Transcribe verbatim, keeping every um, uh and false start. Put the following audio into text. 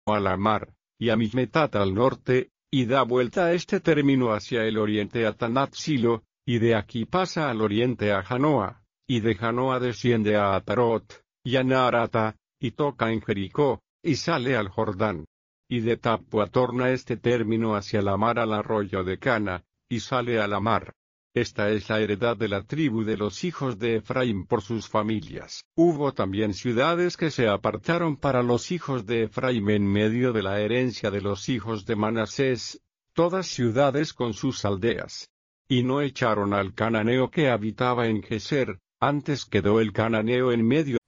a la mar, y a Migmetat al norte, y da vuelta a este término hacia el oriente a Tanat-Silo, y de aquí pasa al oriente a Janoa, y de Janoa desciende a Atarot, y a Naarata, y toca en Jericó, y sale al Jordán. Y de Tapua torna este término hacia la mar al arroyo de Cana, y sale a la mar. Esta es la heredad de la tribu de los hijos de Efraín por sus familias. Hubo también ciudades que se apartaron para los hijos de Efraín en medio de la herencia de los hijos de Manasés, todas ciudades con sus aldeas. Y no echaron al cananeo que habitaba en Geser, antes quedó el cananeo en medio